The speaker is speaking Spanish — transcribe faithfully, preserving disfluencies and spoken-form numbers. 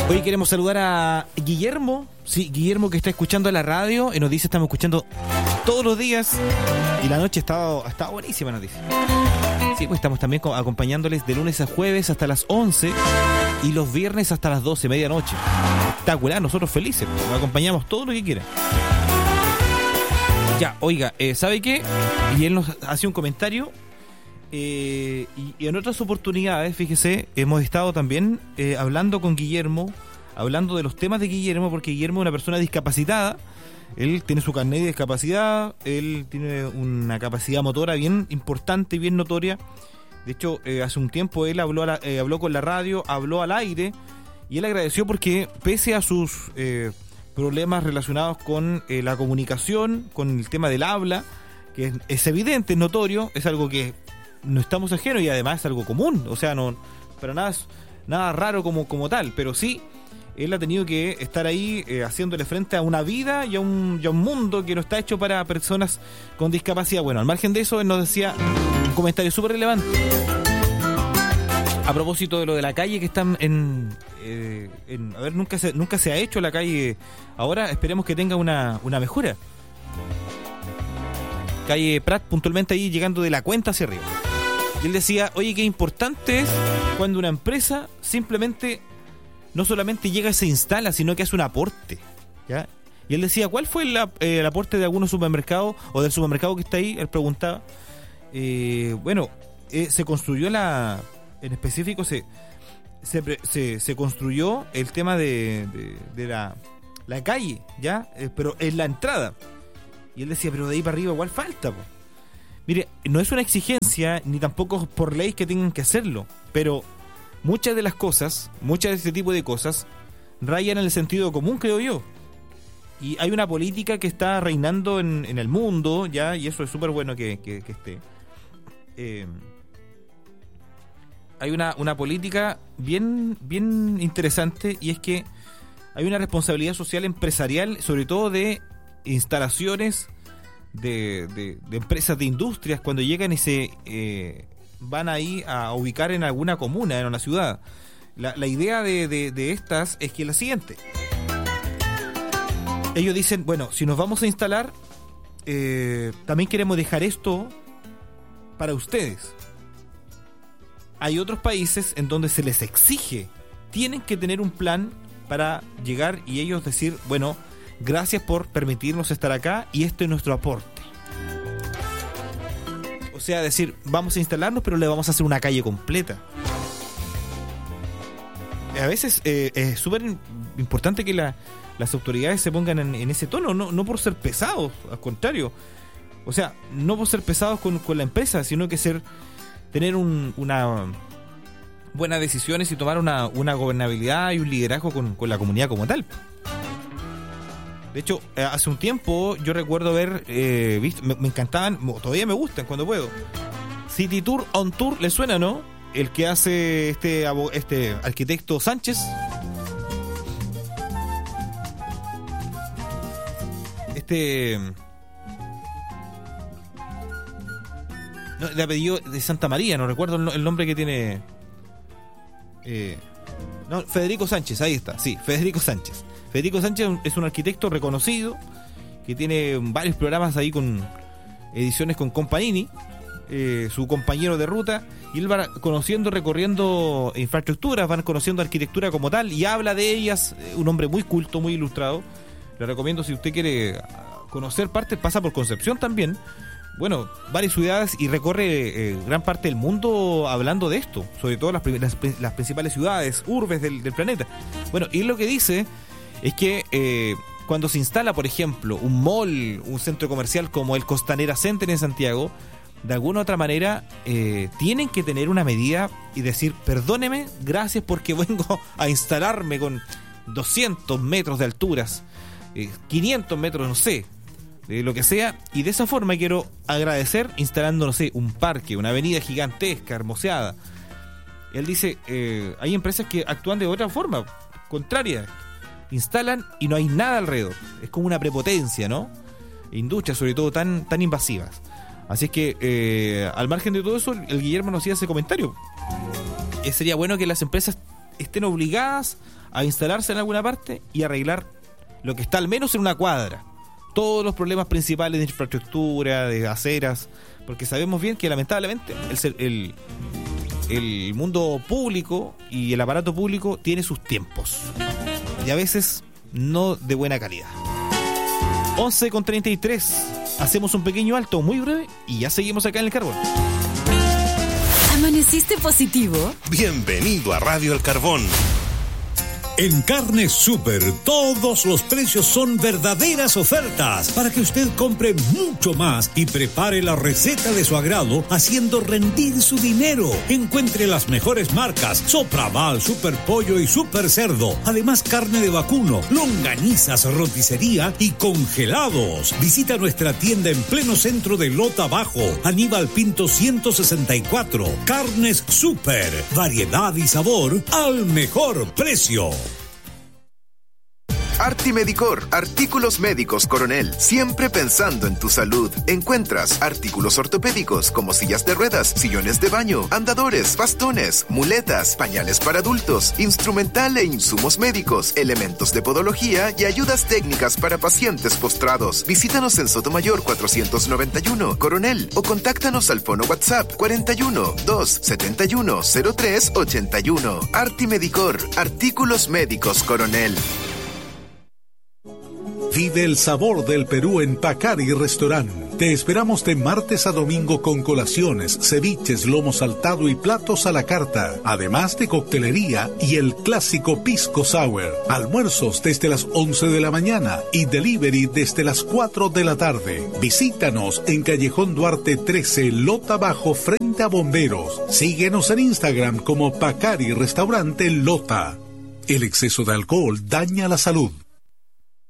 Hoy queremos saludar a Guillermo, sí, Guillermo que está escuchando la radio y nos dice estamos escuchando todos los días y la noche ha estado, ha estado buenísima, nos dice. Sí, pues estamos también acompañándoles de lunes a jueves hasta las once y los viernes hasta las doce, medianoche. Espectacular, nosotros felices, pues, nos acompañamos todo lo que quieran. Ya, oiga, eh, ¿sabe qué? Y él nos hace un comentario. Eh, y, y en otras oportunidades, fíjese, hemos estado también eh, hablando con Guillermo, hablando de los temas de Guillermo, porque Guillermo es una persona discapacitada. Él tiene su carnet de discapacidad, él tiene una capacidad motora bien importante y bien notoria. De hecho, eh, hace un tiempo él habló, a la, eh, habló con la radio, habló al aire, y él agradeció porque pese a sus eh, problemas relacionados con eh, la comunicación, con el tema del habla, que es, es evidente, es notorio, es algo que no estamos ajenos y además es algo común, o sea, no, pero nada, nada raro como, como tal, pero sí, él ha tenido que estar ahí eh, haciéndole frente a una vida y a, un, y a un mundo que no está hecho para personas con discapacidad. Bueno, al margen de eso, él nos decía un comentario súper relevante a propósito de lo de la calle que están en, eh, en a ver, nunca se, nunca se ha hecho la calle, ahora esperemos que tenga una, una mejora. Calle Prat, puntualmente ahí llegando de la Cuenta hacia arriba. Y él decía, oye, qué importante es cuando una empresa simplemente no solamente llega y se instala, sino que hace un aporte, ¿ya? Y él decía, ¿cuál fue el, eh, el aporte de algunos supermercados o del supermercado que está ahí? Él preguntaba. Eh, bueno, eh, se construyó la, en específico se se, se, se construyó el tema de, de, de la, la calle, ¿ya? Eh, pero en la entrada. Y él decía, pero de ahí para arriba igual falta, po. Mire, no es una exigencia, ni tampoco por ley que tengan que hacerlo, pero muchas de las cosas, muchas de este tipo de cosas, rayan en el sentido común, creo yo. Y hay una política que está reinando en, en el mundo, ya, y eso es súper bueno que, que, que esté. Eh, hay una, una política bien, bien interesante, y es que hay una responsabilidad social empresarial, sobre todo de instalaciones de, de, de empresas de industrias cuando llegan y se eh, van ahí a ubicar en alguna comuna, en una ciudad. La, la idea de, de, de estas es que es la siguiente. Ellos dicen, bueno, si nos vamos a instalar, eh, también queremos dejar esto para ustedes. Hay otros países en donde se les exige, tienen que tener un plan para llegar y ellos decir, bueno, gracias por permitirnos estar acá y este es nuestro aporte. O sea, decir, vamos a instalarnos, pero le vamos a hacer una calle completa. A veces eh, es súper importante que la, las autoridades se pongan en, en ese tono, no, no por ser pesados, al contrario. O sea, no por ser pesados con, con la empresa, sino que ser tener un, una buenas decisiones y tomar una, una gobernabilidad y un liderazgo con, con la comunidad como tal. De hecho, hace un tiempo yo recuerdo haber eh, visto, me, me encantaban, todavía me gustan cuando puedo. City Tour on Tour, ¿le suena, no? El que hace este, este arquitecto Sánchez. Este... No, de apellido de Santa María, no recuerdo el, el nombre que tiene... Eh, no, Federico Sánchez, ahí está, sí, Federico Sánchez. Federico Sánchez es un arquitecto reconocido que tiene varios programas ahí con ediciones con Companini, eh, su compañero de ruta, y él va conociendo, recorriendo infraestructuras, van conociendo arquitectura como tal y habla de ellas, un hombre muy culto, muy ilustrado. Le recomiendo, si usted quiere conocer partes, pasa por Concepción también, bueno, varias ciudades y recorre eh, gran parte del mundo hablando de esto, sobre todo las, las, las principales ciudades, urbes del, del planeta. Bueno, y lo que dice es que eh, cuando se instala, por ejemplo, un mall, un centro comercial como el Costanera Center en Santiago, de alguna u otra manera eh, tienen que tener una medida y decir, perdóneme, gracias porque vengo a instalarme con doscientos metros de alturas, eh, quinientos metros, no sé, de lo que sea, y de esa forma quiero agradecer instalando, no sé, un parque, una avenida gigantesca, hermoseada. Él dice, eh, hay empresas que actúan de otra forma, contraria. Instalan y no hay nada alrededor. Es como una prepotencia, ¿no? Industrias, sobre todo, tan, tan invasivas. Así es que, eh, al margen de todo eso, el Guillermo nos hacía ese comentario. Eh, sería bueno que las empresas estén obligadas a instalarse en alguna parte y arreglar lo que está al menos en una cuadra. Todos los problemas principales de infraestructura, de aceras, porque sabemos bien que lamentablemente el, el, el mundo público y el aparato público tiene sus tiempos y a veces no de buena calidad. once con treinta y tres, hacemos un pequeño alto muy breve y ya seguimos acá en El Carbón. ¿Amaneciste positivo? Bienvenido a Radio El Carbón. En Carnes Super, todos los precios son verdaderas ofertas para que usted compre mucho más y prepare la receta de su agrado, haciendo rendir su dinero. Encuentre las mejores marcas: Sopraval, Super Pollo y Super Cerdo. Además, carne de vacuno, longanizas, roticería y congelados. Visita nuestra tienda en pleno centro de Lota Bajo, Aníbal Pinto ciento sesenta y cuatro. Carnes Super, variedad y sabor al mejor precio. Artimedicor, artículos médicos Coronel, siempre pensando en tu salud. Encuentras artículos ortopédicos como sillas de ruedas, sillones de baño, andadores, bastones, muletas, pañales para adultos, instrumental e insumos médicos, elementos de podología y ayudas técnicas para pacientes postrados. Visítanos en Sotomayor cuatrocientos noventa y uno, Coronel, o contáctanos al fono WhatsApp cuarenta y uno, dos setenta y uno, cero tres ochenta y uno. Artimedicor, artículos médicos Coronel. Vive el sabor del Perú en Pacari Restaurant. Te esperamos de martes a domingo con colaciones, ceviches, lomo saltado y platos a la carta, además de coctelería y el clásico pisco sour. Almuerzos desde las once de la mañana y delivery desde las cuatro de la tarde. Visítanos en Callejón Duarte trece, Lota Bajo, frente a Bomberos. Síguenos en Instagram como Pacari Restaurante Lota. El exceso de alcohol daña la salud.